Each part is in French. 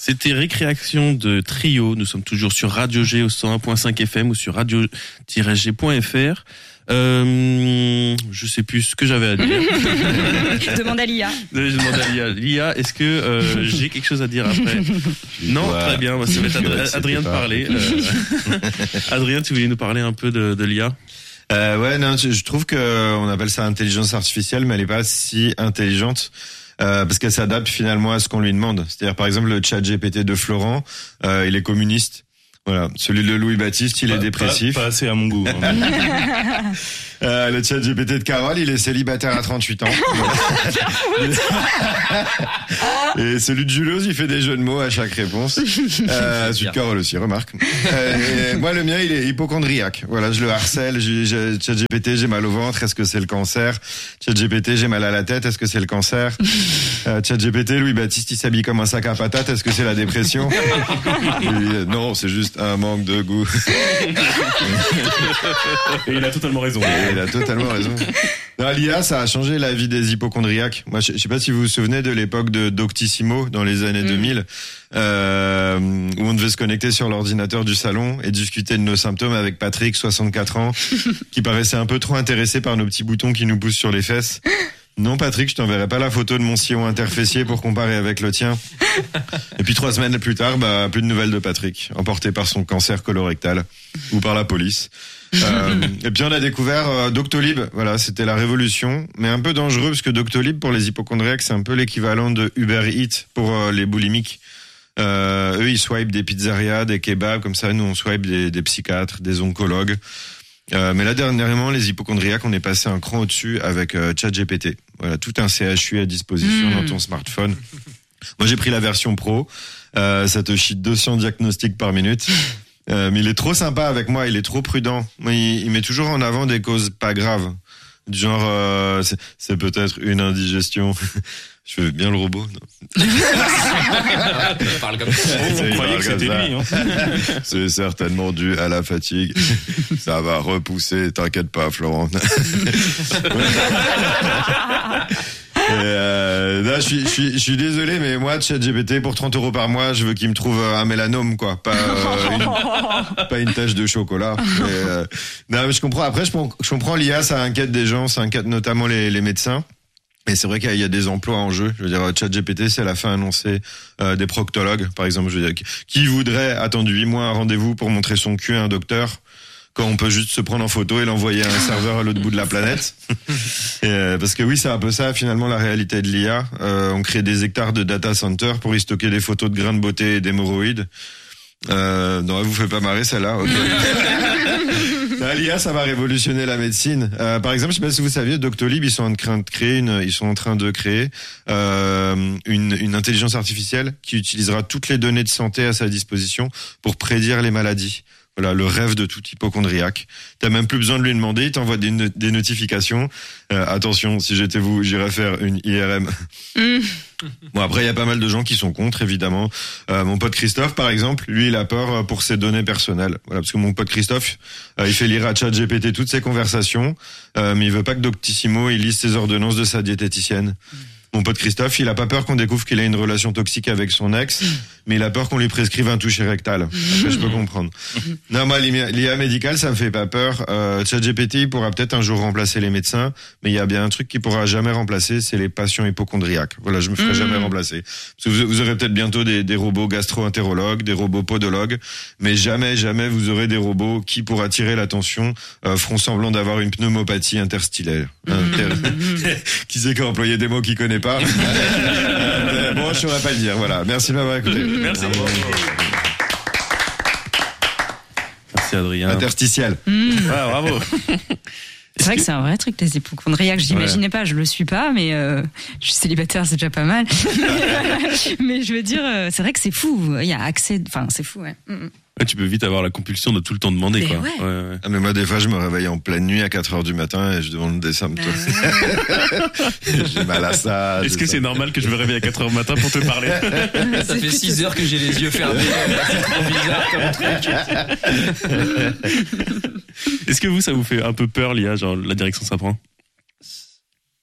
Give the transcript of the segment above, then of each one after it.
C'était Récréation de Trio. Nous sommes toujours sur Radio G au 101.5 FM ou sur radio-g.fr. Je sais plus ce que j'avais à dire. Demande à l'IA. Je demande à l'IA. L'IA, est-ce que j'ai quelque chose à dire après? Non, très bien. Ça va être Adrien de parler. Adrien, tu voulais nous parler un peu de l'IA? Ouais, non, je trouve que on appelle ça intelligence artificielle, mais elle est pas si intelligente. Parce qu'elle s'adapte finalement à ce qu'on lui demande. C'est-à-dire, par exemple, le chat GPT de Florent, il est communiste. Voilà. Celui de Louis Baptiste, il est dépressif. Pas assez à mon goût. Le chat GPT de Carole, il est célibataire à 38 ans. Et celui de Julius, il fait des jeux de mots à chaque réponse. Celui de Carole aussi, remarque. Et moi, le mien, il est hypochondriaque. Voilà, je le harcèle. Chat GPT, j'ai mal au ventre. Est-ce que c'est le cancer? Chat GPT, j'ai mal à la tête. Est-ce que c'est le cancer? Chat GPT, Louis Baptiste, il s'habille comme un sac à patates. Est-ce que c'est la dépression? Non, c'est juste un manque de goût. Et il a totalement raison. Non, l'IA, ça a changé la vie des hypochondriaques. Moi, je sais pas si vous vous souvenez de l'époque de Doctissimo dans les années 2000, où on devait se connecter sur l'ordinateur du salon et discuter de nos symptômes avec Patrick, 64 ans, qui paraissait un peu trop intéressé par nos petits boutons qui nous poussent sur les fesses. Non, Patrick, je t'enverrai pas la photo de mon sillon interfessier pour comparer avec le tien. Et puis 3 semaines plus tard, plus de nouvelles de Patrick, emporté par son cancer colorectal ou par la police. Et puis on a découvert Doctolib. Voilà, c'était la révolution, mais un peu dangereux parce que Doctolib pour les hypochondriaques, c'est un peu l'équivalent de Uber Eats pour les boulimiques. Eux, ils swipent des pizzerias, des kebabs, comme ça. Nous, on swipe des psychiatres, des oncologues. Mais là, dernièrement, les hypochondriaques, on est passé un cran au-dessus avec ChatGPT. Voilà, tout un CHU à disposition dans ton smartphone. Moi, j'ai pris la version pro. Ça te chie 200 diagnostics par minute. Mais il est trop sympa avec moi, il est trop prudent. Il met toujours en avant des causes pas graves. Du genre, c'est peut-être une indigestion. Je fais bien le robot, non? Il parle comme ça. On croyait que c'était lui, hein. C'est certainement dû à la fatigue. Ça va repousser, t'inquiète pas, Florent. Là, je suis désolé, mais moi, ChatGPT, pour 30 € par mois, je veux qu'il me trouve un mélanome, quoi. Pas une tache de chocolat. Non, mais je comprends. Après, je comprends l'IA, ça inquiète des gens, ça inquiète notamment les médecins. Et c'est vrai qu'il y a des emplois en jeu. Je veux dire, ChatGPT, c'est à la fin annoncé des proctologues, par exemple. Je veux dire, qui voudrait attendre 8 mois un rendez-vous pour montrer son cul à un docteur, quand on peut juste se prendre en photo et l'envoyer à un serveur à l'autre bout de la planète. Parce que oui, c'est un peu ça, finalement, la réalité de l'IA. On crée des hectares de data centers pour y stocker des photos de grains de beauté et d'hémorroïdes. Non, elle vous fait pas marrer, celle-là? Okay. L'IA, ça va révolutionner la médecine. Par exemple, je sais pas si vous saviez, Doctolib, ils sont en train de créer une intelligence artificielle qui utilisera toutes les données de santé à sa disposition pour prédire les maladies. Voilà, le rêve de tout hypochondriaque. T'as même plus besoin de lui demander, il t'envoie des notifications. Attention, si j'étais vous, j'irais faire une IRM. Bon, après, il y a pas mal de gens qui sont contre, évidemment. Mon pote Christophe, par exemple, lui, il a peur pour ses données personnelles. Voilà, parce que mon pote Christophe, il fait lire à ChatGPT toutes ses conversations, mais il veut pas que Doctissimo, il lise ses ordonnances de sa diététicienne. Mon pote Christophe, il a pas peur qu'on découvre qu'il a une relation toxique avec son ex, mais il a peur qu'on lui prescrive un toucher rectal. Après, je peux comprendre. Non, moi, l'IA médicale, ça me fait pas peur. ChatGPT, il pourra peut-être un jour remplacer les médecins, mais il y a bien un truc qu'il pourra jamais remplacer, c'est les patients hypochondriaques. Voilà, je me ferai jamais remplacer. Parce que vous aurez peut-être bientôt des robots gastro-entérologues, des robots podologues, mais jamais vous aurez des robots qui, pour attirer l'attention, feront semblant d'avoir une pneumopathie interstillaire. Qui sait qu'a employé des mots qu'il connaît pas. Bon, je saurais pas le dire. Voilà. Merci de m'avoir écouté. Merci. Merci Adrien. Interstitiel. Ouais, bravo. C'est vrai que c'est un vrai truc, les hypochondriaques. Je n'imaginais pas, je le suis pas, mais je suis célibataire, c'est déjà pas mal. Mais je veux dire, c'est vrai que c'est fou. Il y a accès, enfin, c'est fou, ouais. Ouais, tu peux vite avoir la compulsion de tout le temps demander, mais quoi. Ouais. Ouais. Ah, mais moi, des fois, je me réveille en pleine nuit à 4h du matin et je demande des symptômes. J'ai mal à ça. Est-ce que c'est normal que je me réveille à 4h du matin pour te parler? Ça fait 6 heures que j'ai les yeux fermés. C'est trop bizarre comme truc. Est-ce que ça vous fait un peu peur, l'IA, genre la direction ça prend?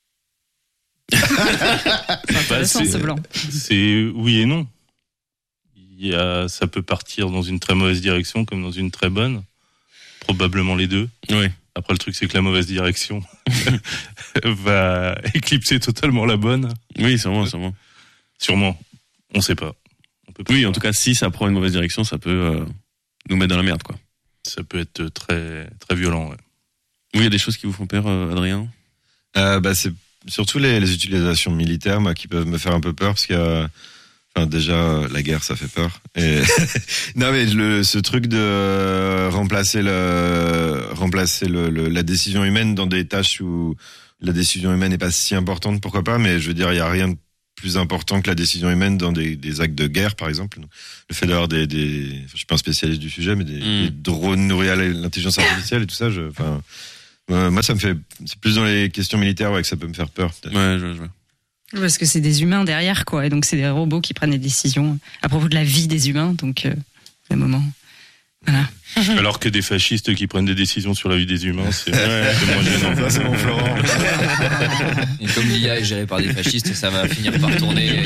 C'est intéressant, ce blanc. C'est oui et non. ça peut partir dans une très mauvaise direction comme dans une très bonne. Probablement les deux. Oui. Après, le truc, c'est que la mauvaise direction va éclipser totalement la bonne. Oui, sûrement. Sûrement. On sait pas. Oui, en tout cas, si ça prend une mauvaise direction, ça peut nous mettre dans la merde, quoi. Ça peut être très, très violent, ouais. Oui, il y a des choses qui vous font peur, Adrien? C'est surtout les utilisations militaires, moi, qui peuvent me faire un peu peur, parce que déjà la guerre, ça fait peur. Et non, mais ce truc de remplacer la décision humaine dans des tâches où la décision humaine n'est pas si importante, pourquoi pas, mais je veux dire, il y a rien de plus important que la décision humaine dans des actes de guerre, par exemple. Le fait d'avoir je suis pas un spécialiste du sujet, mais des drones nourris à l'intelligence artificielle et tout ça, moi, ça me fait, c'est plus dans les questions militaires, que ça peut me faire peur, peut-être. Ouais, je vois. Parce que c'est des humains derrière, quoi. Et donc, c'est des robots qui prennent des décisions à propos de la vie des humains. Donc, c'est un moment. Voilà. Alors que des fascistes qui prennent des décisions sur la vie des humains, c'est moins gênant. Ça, c'est mon Florent. Et comme l'IA est gérée par des fascistes, ça va finir par tourner.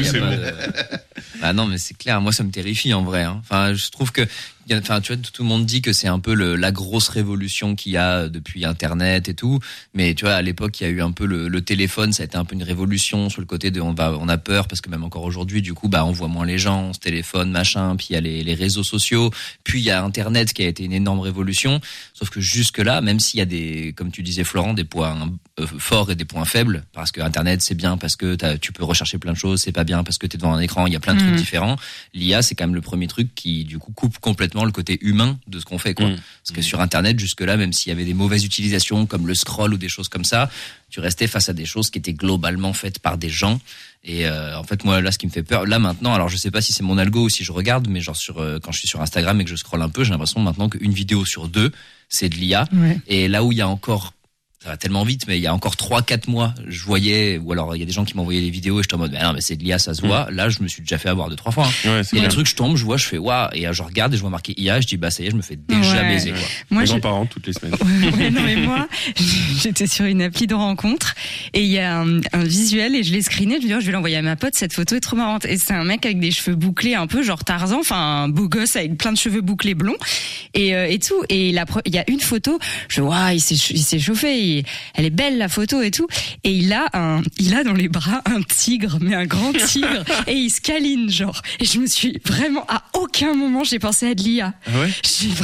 Non, mais c'est clair. Moi, ça me terrifie, en vrai. Enfin, je trouve que, tu vois, tout le monde dit que c'est un peu la grosse révolution qu'il y a depuis Internet et tout. Mais tu vois, à l'époque, il y a eu un peu le téléphone. Ça a été un peu une révolution sur le côté de on a peur parce que même encore aujourd'hui, du coup, on voit moins les gens, on se téléphone, machin. Puis il y a les réseaux sociaux. Puis il y a Internet qui a été une énorme révolution. Sauf que jusque là, même s'il y a comme tu disais, Florent, des points forts et des points faibles, parce que Internet c'est bien parce que tu peux rechercher plein de choses, c'est pas bien parce que t'es devant un écran, il y a plein de trucs différents. L'IA, c'est quand même le premier truc qui du coup coupe complètement le côté humain de ce qu'on fait, quoi. Parce que sur Internet, jusque là, même s'il y avait des mauvaises utilisations comme le scroll ou des choses comme ça, tu restais face à des choses qui étaient globalement faites par des gens. Et en fait, moi, là, ce qui me fait peur, là maintenant, alors je sais pas si c'est mon algo ou si je regarde, mais genre quand je suis sur Instagram et que je scrolle un peu, j'ai l'impression maintenant qu'une vidéo sur 2, c'est de l'IA. Ouais. Et là où il y a encore, ça va tellement vite, mais il y a encore 3-4 mois, je voyais, ou alors il y a des gens qui m'envoyaient des vidéos et j'étais en mode, non, mais c'est de l'IA, ça se voit. Là, je me suis déjà fait avoir 2-3 fois. Ouais, et le truc, je tombe, je vois, je fais waouh, et je regarde et je vois marqué IA, je dis ça y est, je me fais déjà baiser, quoi. Moi, mes grands-parents toutes les semaines. Non, mais moi, j'étais sur une appli de rencontre et il y a un visuel et je l'ai screené, je me dis, je vais l'envoyer à ma pote, cette photo est trop marrante. Et c'est un mec avec des cheveux bouclés un peu genre Tarzan, enfin un beau gosse avec plein de cheveux bouclés blonds et tout. Et il y a une photo, il s'est chauffé, elle est belle la photo et tout, et il a dans les bras un tigre, mais un grand tigre, et il se câline genre. Et je me suis vraiment, à aucun moment j'ai pensé à de l'IA. Ah ouais?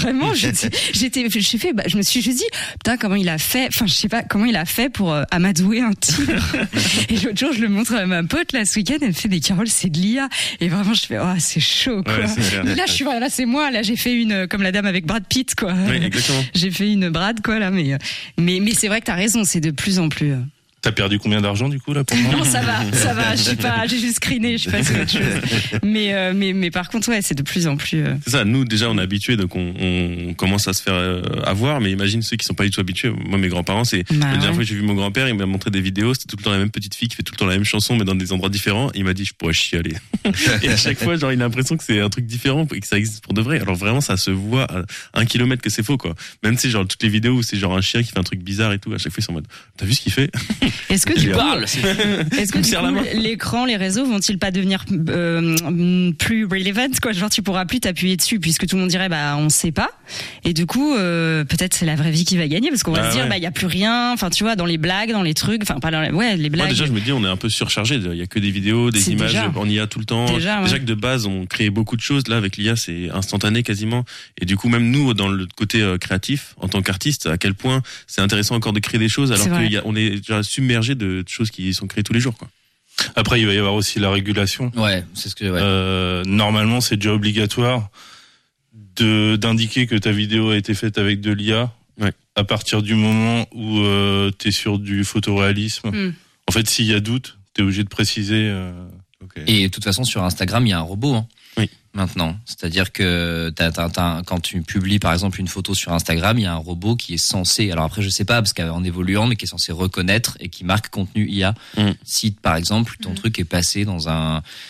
Je me suis juste dit, putain, comment il a fait, enfin je sais pas comment il a fait pour amadouer un tigre. Et l'autre jour je le montre à ma pote là ce week-end, elle me fait des Carole, c'est de l'IA. Et vraiment je fais, c'est chaud quoi. Ouais, là c'est moi, là j'ai fait une comme la dame avec Brad Pitt quoi. Oui, exactement. J'ai fait une Brad quoi là, mais c'est vrai que t'as raison, c'est de plus en plus. T'as perdu combien d'argent du coup là pour moi? Non, ça va, j'ai juste screené, je suis passée à autre chose. Mais par contre, ouais, c'est de plus en plus. C'est ça, nous déjà on est habitués, donc on commence à se faire avoir, mais imagine ceux qui sont pas du tout habitués. Moi, mes grands-parents, la dernière fois que j'ai vu mon grand-père, il m'a montré des vidéos, c'était tout le temps la même petite fille qui fait tout le temps la même chanson, mais dans des endroits différents. Il m'a dit, je pourrais chialer. Et à chaque fois, genre, il a l'impression que c'est un truc différent et que ça existe pour de vrai. Alors vraiment, ça se voit à 1 kilomètre que c'est faux, quoi. Même si genre toutes les vidéos où c'est genre un chien qui fait un truc bizarre et tout, à chaque fois ils sont en mode, t'as vu ce qu'il fait? Est-ce que l'écran, les réseaux vont-ils pas devenir plus relevant, quoi? Genre tu pourras plus t'appuyer dessus puisque tout le monde dirait on sait pas. Et du coup peut-être c'est la vraie vie qui va gagner parce qu'on va se dire il y a plus rien. Enfin tu vois, dans les blagues, dans les trucs, enfin pas les blagues. Moi déjà je me dis on est un peu surchargé. Il y a que des vidéos, des images, on y a tout le temps. Déjà que de base on crée beaucoup de choses. Là avec l'IA c'est instantané quasiment. Et du coup même nous dans le côté créatif en tant qu'artiste, à quel point c'est intéressant encore de créer des choses alors qu'on est déjà submergé de choses qui sont créées tous les jours, quoi. Après, il va y avoir aussi la régulation. Ouais, c'est ce que. Normalement, c'est déjà obligatoire d'indiquer que ta vidéo a été faite avec de l'IA. Ouais. À partir du moment où t'es sur du photoréalisme. En fait, s'il y a doute, t'es obligé de préciser. Okay. Et de toute façon, sur Instagram, il y a un robot. Oui. Maintenant, c'est-à-dire que quand tu publies par exemple une photo sur Instagram, il y a un robot qui est censé, alors après je sais pas parce qu'en évoluant, mais qui est censé reconnaître et qui marque contenu IA. Si par exemple ton truc est passé dans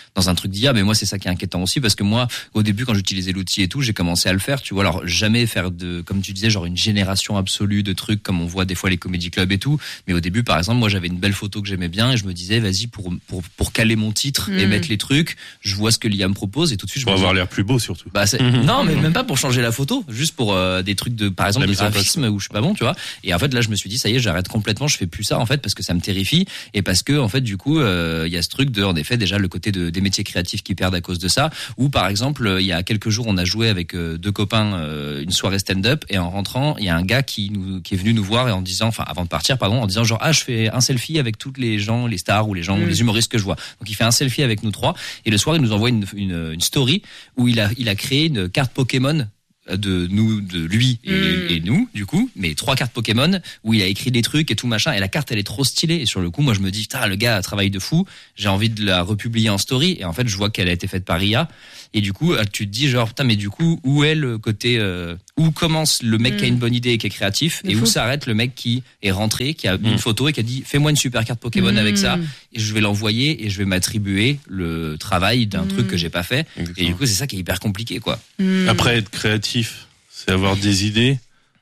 dans un truc d'IA. Mais moi, c'est ça qui est inquiétant aussi, parce que moi, au début, quand j'utilisais l'outil et tout, j'ai commencé à le faire, tu vois. Alors, jamais faire comme tu disais, genre une génération absolue de trucs comme on voit des fois les comédie clubs et tout. Mais au début, par exemple, moi, j'avais une belle photo que j'aimais bien et je me disais, vas-y, pour caler mon titre et mettre les trucs, je vois ce que l'IA me propose et tout de suite, pour avoir l'air plus beau surtout. Bah, non, mais même pas pour changer la photo, juste pour des trucs de, par exemple, des graphismes où je suis pas bon, tu vois. Et en fait, là, je me suis dit, ça y est, j'arrête complètement, je fais plus ça, en fait, parce que ça me terrifie et parce que, en fait, du coup, il y a ce truc de, en effet, déjà, le côté des métiers créatifs qui perdent à cause de ça. Ou, par exemple, il y a quelques jours, on a joué avec deux copains une soirée stand-up et en rentrant, il y a un gars qui est venu nous voir et en disant, enfin, avant de partir, pardon, en disant genre, je fais un selfie avec toutes les gens, les stars ou les gens, les humoristes que je vois. Donc, il fait un selfie avec nous trois et le soir, il nous envoie une story où il a créé une carte Pokémon de lui et nous, du coup, mais 3 cartes Pokémon où il a écrit des trucs et tout machin, et la carte elle est trop stylée, et sur le coup moi je me dis le gars a travaillé de fou, j'ai envie de la republier en story, et en fait je vois qu'elle a été faite par IA, et du coup tu te dis genre putain, mais du coup où est le côté où commence le mec qui a une bonne idée et qui est créatif, et où s'arrête le mec qui est rentré, qui a mis une photo et qui a dit fais-moi une super carte Pokémon avec ça, et je vais l'envoyer et je vais m'attribuer le travail d'un truc que j'ai pas fait. Exactement. Et du coup c'est ça qui est hyper compliqué quoi. Après être créatif, c'est avoir des idées.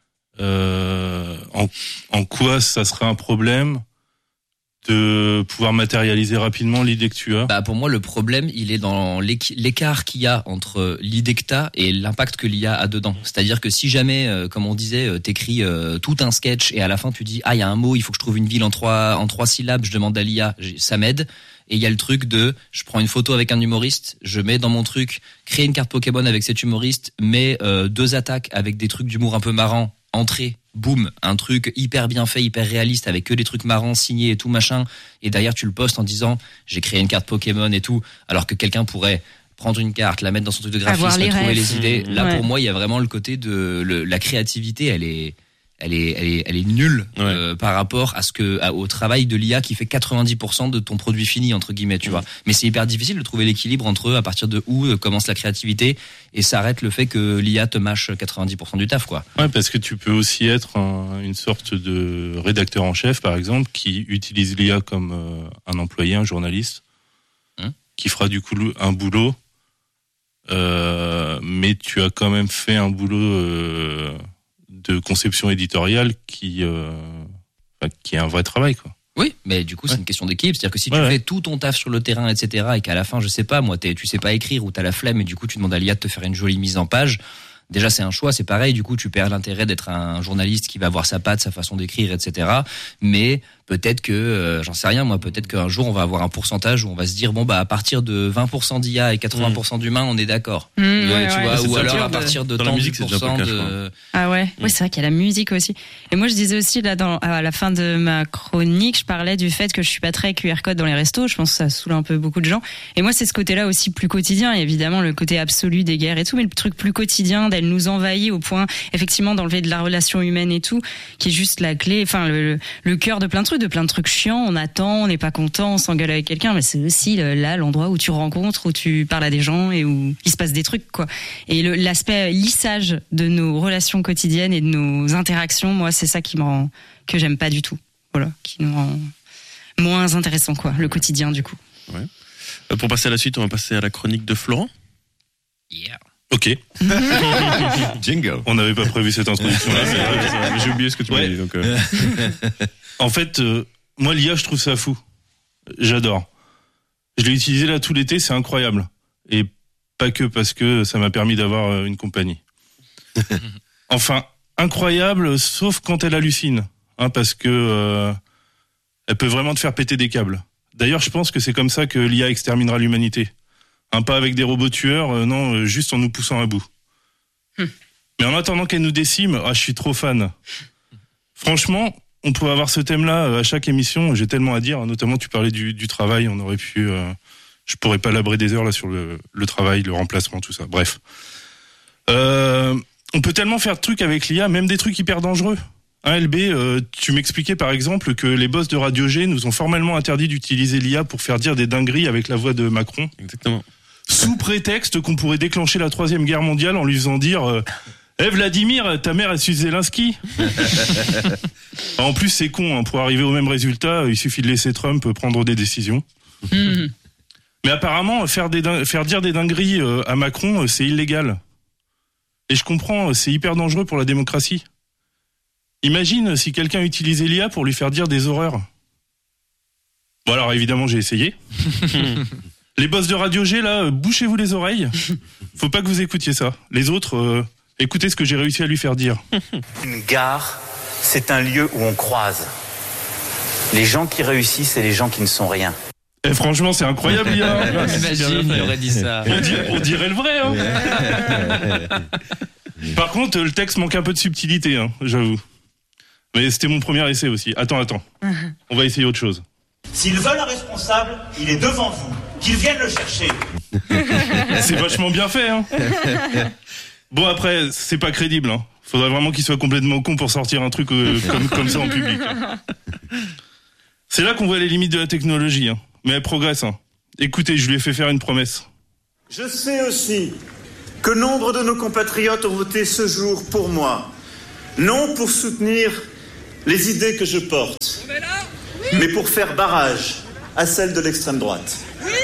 En quoi ça serait un problème de pouvoir matérialiser rapidement l'idée que tu as? Bah pour moi le problème il est dans l'écart qu'il y a entre l'idée que t'as et l'impact que l'IA a dedans. C'est-à-dire que si jamais, comme on disait, t'écris tout un sketch et à la fin tu dis il y a un mot, il faut que je trouve une ville en trois syllabes, je demande à l'IA, ça m'aide. Et il y a le truc de, je prends une photo avec un humoriste, je mets dans mon truc, créer une carte Pokémon avec cet humoriste, mets 2 attaques avec des trucs d'humour un peu marrants, entrée, boum, un truc hyper bien fait, hyper réaliste, avec que des trucs marrants signés et tout machin, et derrière tu le postes en disant, j'ai créé une carte Pokémon et tout, alors que quelqu'un pourrait prendre une carte, la mettre dans son truc de graphisme, trouver les idées. Là, pour moi, il y a vraiment le côté de la créativité, elle est nulle par rapport au travail de l'IA qui fait 90% de ton produit fini entre guillemets, tu vois. Mais c'est hyper difficile de trouver l'équilibre entre à partir de où commence la créativité et s'arrête le fait que l'IA te mâche 90% du taf, quoi. Ouais, parce que tu peux aussi être une sorte de rédacteur en chef, par exemple, qui utilise l'IA comme un employé, un journaliste, qui fera du coup un boulot, mais tu as quand même fait un boulot de conception éditoriale qui est un vrai travail, quoi. Oui, mais du coup, c'est une question d'équipe. C'est-à-dire que si tu fais tout ton taf sur le terrain, etc., et qu'à la fin, je sais pas, moi, tu sais pas écrire ou t'as la flemme et du coup, tu demandes à l'IA de te faire une jolie mise en page. Déjà, c'est un choix, c'est pareil. Du coup, tu perds l'intérêt d'être un journaliste qui va avoir sa patte, sa façon d'écrire, etc. Mais peut-être que, j'en sais rien, moi, peut-être qu'un jour, on va avoir un pourcentage où on va se dire, bon, bah, à partir de 20% d'IA et 80% d'humain, on est d'accord. Tu vois, ou alors à partir de tant de pourcents de... Ah ouais, oui, c'est vrai qu'il y a la musique aussi. Et moi, je disais aussi, là, à la fin de ma chronique, je parlais du fait que je suis pas très QR code dans les restos. Je pense que ça saoule un peu beaucoup de gens. Et moi, c'est ce côté-là aussi plus quotidien. Et évidemment, le côté absolu des guerres et tout, mais le truc plus quotidien, elle nous envahit au point, effectivement, d'enlever de la relation humaine et tout, qui est juste la clé, enfin, le cœur de plein de trucs chiants. On attend, on n'est pas content, on s'engueule avec quelqu'un, mais c'est aussi là l'endroit où tu rencontres, où tu parles à des gens et où il se passe des trucs, quoi. Et l'aspect lissage de nos relations quotidiennes et de nos interactions, moi, c'est ça que j'aime pas du tout. Voilà, qui nous rend moins intéressant, quoi, le quotidien, du coup. Ouais. Pour passer à la suite, on va passer à la chronique de Florent. Yeah. Ok. Jingle. On n'avait pas prévu cette introduction-là. Mais j'ai oublié ce que tu m'as dit. Donc, En fait, moi, l'IA, je trouve ça fou. J'adore. Je l'ai utilisé là tout l'été, c'est incroyable. Et pas que parce que ça m'a permis d'avoir une compagnie. Enfin, incroyable, sauf quand elle hallucine. Parce que elle peut vraiment te faire péter des câbles. D'ailleurs, je pense que c'est comme ça que l'IA exterminera l'humanité. Pas avec des robots tueurs, non, juste en nous poussant à bout. Mais en attendant qu'elle nous décime, je suis trop fan. Franchement, on pourrait avoir ce thème-là à chaque émission. J'ai tellement à dire, notamment tu parlais du travail. On aurait pu, je pourrais pas labrer des heures là sur le travail, le remplacement, tout ça. Bref, on peut tellement faire de trucs avec l'IA, même des trucs hyper dangereux. LB, tu m'expliquais par exemple que les boss de Radio G nous ont formellement interdit d'utiliser l'IA pour faire dire des dingueries avec la voix de Macron. Exactement. Sous prétexte qu'on pourrait déclencher la 3e guerre mondiale en lui faisant dire Vladimir, ta mère elle suit Zelensky. En plus c'est con, pour arriver au même résultat, il suffit de laisser Trump prendre des décisions. Mais apparemment, faire dire des dingueries à Macron, c'est illégal. Et je comprends, c'est hyper dangereux pour la démocratie. Imagine si quelqu'un utilisait l'IA pour lui faire dire des horreurs. Bon alors évidemment j'ai essayé. Les boss de Radio G là, bouchez-vous les oreilles. Faut pas que vous écoutiez ça. Les autres, écoutez ce que j'ai réussi à lui faire dire. Une gare, c'est un lieu où on croise. Les gens qui réussissent et les gens qui ne sont rien. Et franchement c'est incroyable l'IA. Imagine, il aurait dit ça. On dirait le vrai hein. Par contre le texte manque un peu de subtilité hein, j'avoue. Mais c'était mon premier essai aussi. Attends. On va essayer autre chose. S'ils veulent un responsable, il est devant vous. Qu'ils viennent le chercher. C'est vachement bien fait, hein. Bon après, c'est pas crédible, hein. Faudrait vraiment qu'il soit complètement con pour sortir un truc comme ça en public. Hein. C'est là qu'on voit les limites de la technologie, hein. Mais elle progresse, hein. Écoutez, je lui ai fait faire une promesse. Je sais aussi que nombre de nos compatriotes ont voté ce jour pour moi. Non pour soutenir les idées que je porte, mais pour faire barrage à celles de l'extrême droite.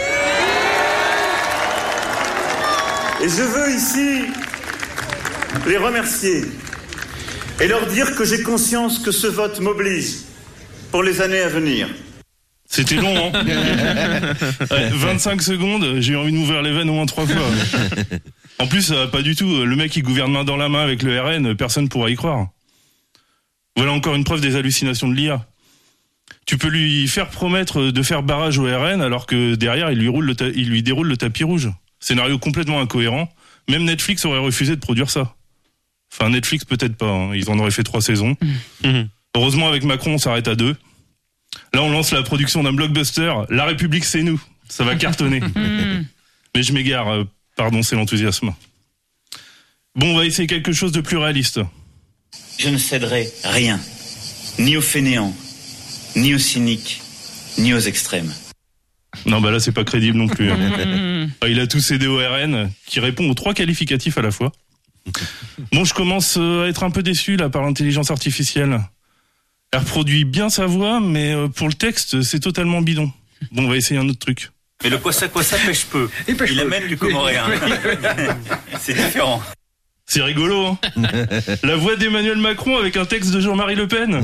Et je veux ici les remercier et leur dire que j'ai conscience que ce vote m'oblige pour les années à venir. C'était long, hein. Ouais, 25 secondes, j'ai eu envie de m'ouvrir les veines au moins 3 fois. En plus, pas du tout. Le mec, il gouverne main dans la main avec le RN, personne pourra y croire. Voilà encore une preuve des hallucinations de l'IA. Tu peux lui faire promettre de faire barrage au RN alors que derrière, il lui déroule le tapis rouge. Scénario complètement incohérent. Même Netflix aurait refusé de produire ça. Enfin, Netflix peut-être pas. Hein. Ils en auraient fait 3 saisons. Heureusement, avec Macron, on s'arrête à 2. Là, on lance la production d'un blockbuster. La République, c'est nous. Ça va cartonner. Mais je m'égare. Pardon, c'est l'enthousiasme. Bon, on va essayer quelque chose de plus réaliste. Je ne céderai rien, ni aux fainéants, ni aux cyniques, ni aux extrêmes. Non, bah là, c'est pas crédible non plus. Hein. Il a tout cédé au RN, qui répond aux 3 qualificatifs à la fois. Bon, je commence à être un peu déçu, là, par l'intelligence artificielle. Elle reproduit bien sa voix, mais pour le texte, c'est totalement bidon. Bon, on va essayer un autre truc. Mais le quoi ça pêche peu. Il amène du comoréen. C'est différent. C'est rigolo, hein. La voix d'Emmanuel Macron avec un texte de Jean-Marie Le Pen.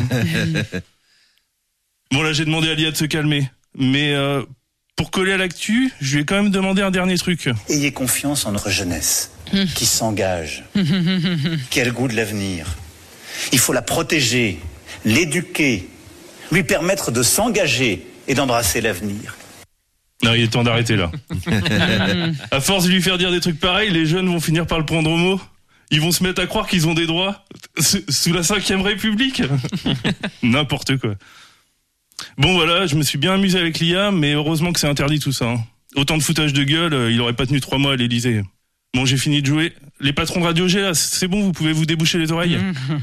Bon, là, j'ai demandé à l'IA de se calmer. Mais pour coller à l'actu, je lui ai quand même demandé un dernier truc. Ayez confiance en notre jeunesse, qui s'engage, qui a le goût de l'avenir. Il faut la protéger, l'éduquer, lui permettre de s'engager et d'embrasser l'avenir. Non, il est temps d'arrêter là. À force de lui faire dire des trucs pareils, les jeunes vont finir par le prendre au mot. Ils vont se mettre à croire qu'ils ont des droits sous la 5e République. N'importe quoi. Bon voilà, je me suis bien amusé avec l'IA, mais heureusement que c'est interdit tout ça. Hein. Autant de foutage de gueule, il aurait pas tenu 3 mois à l'Élysée. Bon, j'ai fini de jouer. Les patrons de Radio G, là, c'est bon, vous pouvez vous déboucher les oreilles.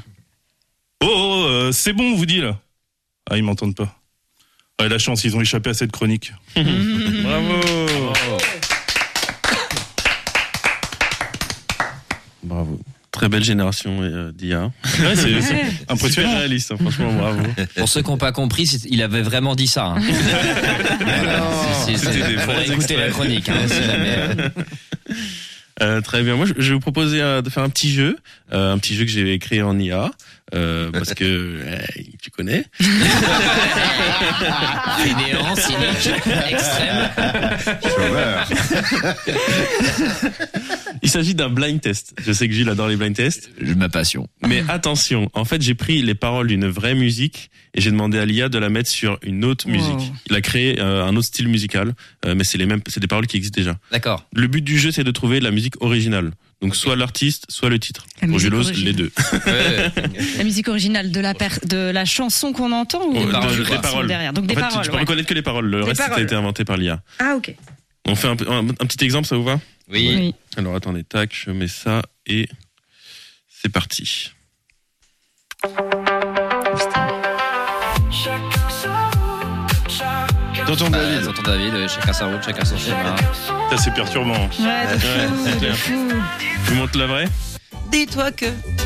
C'est bon, on vous dit là. Ah, ils m'entendent pas. Ouais, la chance, ils ont échappé à cette chronique. Bravo. Bravo. Très belle génération d'IA. Ouais, c'est impressionnant. Super réaliste, hein, franchement, bravo. Pour ceux qui n'ont pas compris, il avait vraiment dit ça. Hein. Voilà. Faut écouter la chronique. Hein, si jamais, très bien. Moi, je vais vous proposer de faire un petit jeu que j'ai créé en IA, parce que tu connais. Fainéant, cynique, extrême. Sauveur. Il s'agit d'un blind test. Je sais que Gilles adore les blind tests. Ma passion. Mais attention, en fait, j'ai pris les paroles d'une vraie musique et j'ai demandé à l'IA de la mettre sur une autre musique. Il a créé un autre style musical, mais c'est des paroles qui existent déjà. D'accord. Le but du jeu, c'est de trouver la musique originale. Donc soit l'artiste, soit le titre. Pour Julos, les deux. Ouais. La musique originale de la chanson qu'on entend ou des paroles derrière. Donc des paroles. Tu peux reconnaître que les paroles. Le reste, ça a été inventé par l'IA. Ah ok. On fait un petit exemple, ça vous va? Oui. Alors attendez, tac, je mets ça et c'est parti. Tonton David. Tonton David, chacun sa route, chacun son chemin. Ça, c'est perturbant. Ouais, de fou. Je vous montre la vraie? Dis-toi que